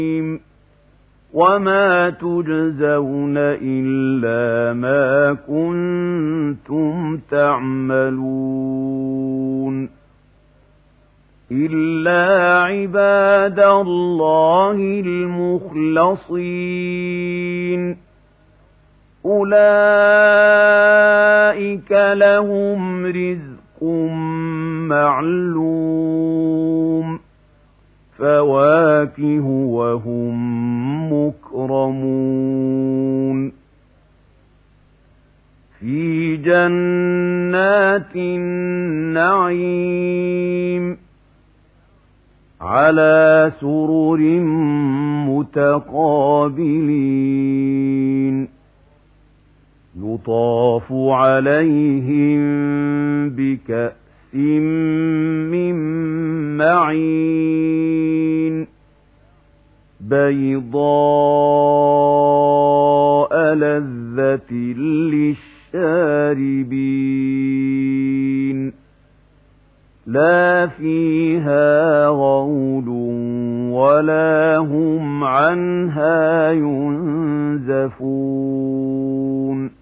وما تجزون إلا ما كنتم تعملون إلا عباد الله المخلصين أولئك لهم رزق معلوم فواكه وهم مكرمون في جنات النعيم على سرر متقابلين يطاف عليهم بكأس من معين بيضاء لذة للشاربين لا فيها غول ولا هم عنها ينزفون